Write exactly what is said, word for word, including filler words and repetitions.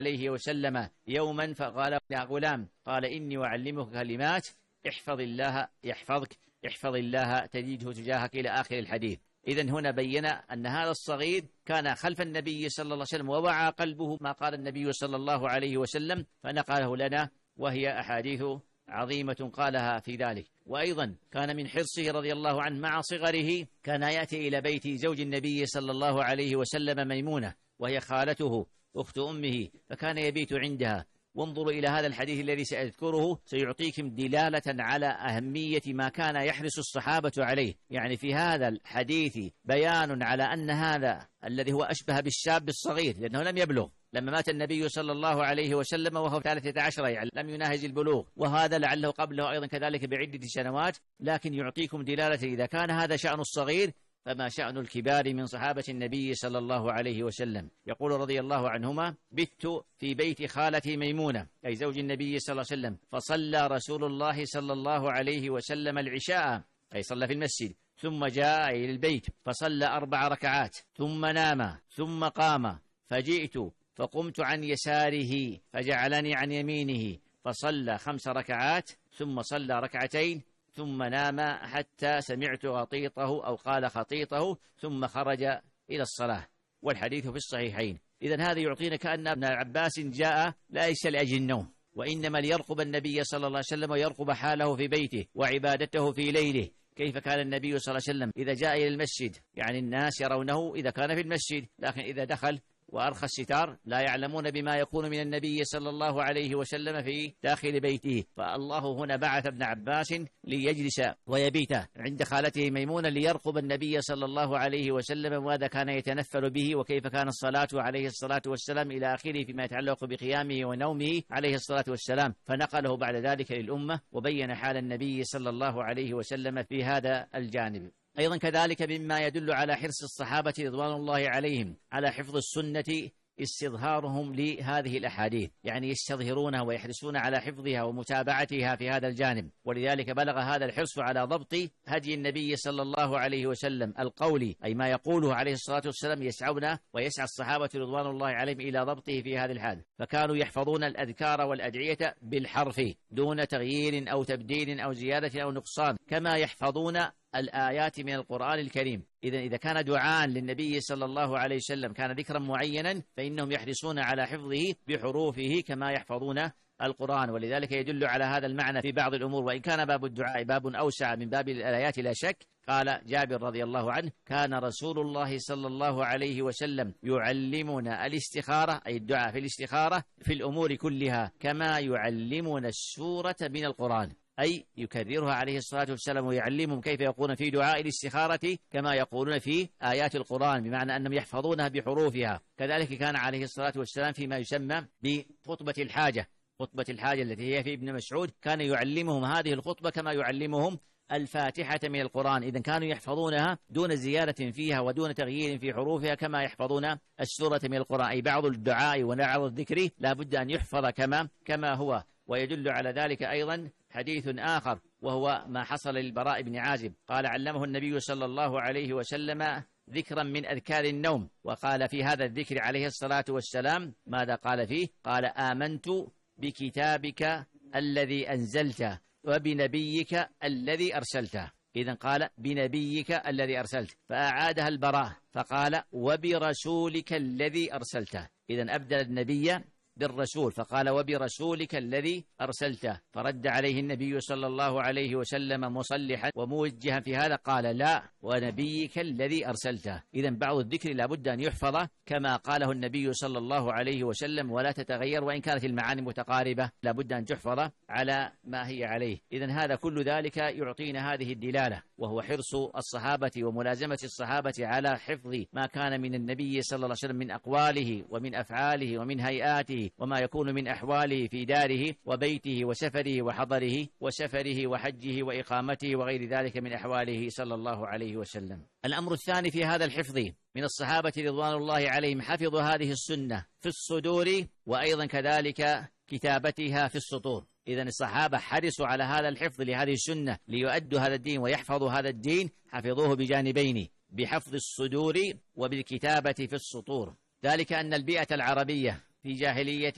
عليه وسلم يوما فقال يا غلام، قال إني أعلمك كلمات احفظ الله يحفظك، احفظ الله تجده تجاهك، إلى آخر الحديث. إذن هنا بين أن هذا الصغير كان خلف النبي صلى الله عليه وسلم، ووعى قلبه ما قال النبي صلى الله عليه وسلم فنقله لنا، وهي أحاديث عظيمة قالها في ذلك. وأيضا كان من حرصه رضي الله عنه مع صغره كان يأتي إلى بيت زوج النبي صلى الله عليه وسلم ميمونة، وهي خالته أخت أمه، فكان يبيت عندها. وانظروا إلى هذا الحديث الذي سأذكره، سيعطيكم دلالة على أهمية ما كان يحرص الصحابة عليه. يعني في هذا الحديث بيان على أن هذا الذي هو أشبه بالشاب الصغير، لأنه لم يبلغ لما مات النبي صلى الله عليه وسلم وهو ثلاثة عشر، يعني لم يناهز البلوغ، وهذا لعله قبله أيضا كذلك بعدة سنوات. لكن يعطيكم دلالة إذا كان هذا شأن الصغير فما شأن الكبار من صحابة النبي صلى الله عليه وسلم. يقول رضي الله عنهما: بت في بيت خالتي ميمونة، أي زوج النبي صلى الله عليه وسلم، فصلى رسول الله صلى الله عليه وسلم العشاء، أي صلى في المسجد، ثم جاء إلى البيت فصلى أربع ركعات، ثم نام، ثم قام، فجئت فقمت عن يساره فجعلني عن يمينه، فصلى خمس ركعات، ثم صلى ركعتين، ثم نام حتى سمعت غطيطه أو قال خطيطه، ثم خرج إلى الصلاة. والحديث في الصحيحين. إذن هذا يعطينا كأن ابن عباس جاء ليس لأجل النوم، وإنما ليرقب النبي صلى الله عليه وسلم ويرقب حاله في بيته وعبادته في ليله. كيف كان النبي صلى الله عليه وسلم إذا جاء إلى المسجد؟ يعني الناس يرونه إذا كان في المسجد، لكن إذا دخل وأرخى الستار لا يعلمون بما يكون من النبي صلى الله عليه وسلم في داخل بيته. فالله هنا بعث ابن عباس ليجلس ويبيت عند خالته ميمونة ليرقب النبي صلى الله عليه وسلم، وماذا كان يتنفل به، وكيف كان الصلاة عليه الصلاة والسلام إلى آخره فيما يتعلق بقيامه ونومه عليه الصلاة والسلام. فنقله بعد ذلك للأمة وبين حال النبي صلى الله عليه وسلم في هذا الجانب. أيضا كذلك مما يدل على حرص الصحابة رضوان الله عليهم على حفظ السنة استظهارهم لهذه الأحاديث، يعني يستظهرونها ويحرصون على حفظها ومتابعتها في هذا الجانب. ولذلك بلغ هذا الحرص على ضبط هدي النبي صلى الله عليه وسلم القولي، أي ما يقوله عليه الصلاة والسلام، يسعون ويسعى الصحابة رضوان الله عليهم إلى ضبطه في هذا الحال. فكانوا يحفظون الأذكار والأدعية بالحرف دون تغيير أو تبديل أو زيادة أو نقصان، كما يحفظون الآيات من القرآن الكريم. إذا إذا كان دعاء للنبي صلى الله عليه وسلم كان ذكرا معينا، فإنهم يحرصون على حفظه بحروفه كما يحفظون القرآن. ولذلك يدل على هذا المعنى في بعض الأمور، وإن كان باب الدعاء باب أوسع من باب الآيات لا شك. قال جابر رضي الله عنه: كان رسول الله صلى الله عليه وسلم يعلمنا الاستخارة، أي الدعاء في الاستخارة، في الأمور كلها كما يعلمنا السورة من القرآن، أي يكررها عليه الصلاة والسلام ويعلمهم كيف يقولون في دعاء الاستخارة كما يقولون في آيات القرآن، بمعنى أنهم يحفظونها بحروفها. كذلك كان عليه الصلاة والسلام فيما يسمى بخطبة الحاجة، خطبة الحاجة التي هي في ابن مسعود، كان يعلمهم هذه الخطبة كما يعلمهم الفاتحة من القرآن. إذن كانوا يحفظونها دون زيادة فيها ودون تغيير في حروفها كما يحفظون السورة من القرآن، أي بعض الدعاء ونعض الذكر لا بد أن يحفظ كما كما هو. ويدل على ذلك أيضا حديث آخر، وهو ما حصل للبراء بن عازب، قال: علمه النبي صلى الله عليه وسلم ذكرا من أذكار النوم، وقال في هذا الذكر عليه الصلاة والسلام ماذا قال فيه؟ قال: آمنت بكتابك الذي أنزلته وبنبيك الذي أرسلته. إذن قال بنبيك الذي أرسلت، فأعادها البراء فقال: وبرسولك الذي أرسلته. إذن أبدل النبي بالرسول فقال: وبرسولك الذي أرسلته. فرد عليه النبي صلى الله عليه وسلم مصلحا وموجها في هذا، قال: لا، ونبيك الذي أرسلته. إذن بعض الذكر لا بد أن يحفظ كما قاله النبي صلى الله عليه وسلم ولا تتغير، وإن كانت المعاني متقاربة لا بد أن تحفظ على ما هي عليه. إذن هذا كل ذلك يعطينا هذه الدلالة، وهو حرص الصحابة وملازمة الصحابة على حفظ ما كان من النبي صلى الله عليه وسلم من أقواله ومن أفعاله ومن هيئاته، وما يكون من أحواله في داره وبيته وسفره وحضره وسفره وحجه وإقامته وغير ذلك من أحواله صلى الله عليه وسلم. الأمر الثاني في هذا الحفظ من الصحابة رضوان الله عليهم حفظ هذه السنة في الصدور، وأيضا كذلك كتابتها في السطور. إذن الصحابة حرصوا على هذا الحفظ لهذه السنة ليؤدوا هذا الدين ويحفظوا هذا الدين، حفظوه بجانبين، بحفظ الصدور وبالكتابة في السطور. ذلك أن البيئة العربية في جاهلية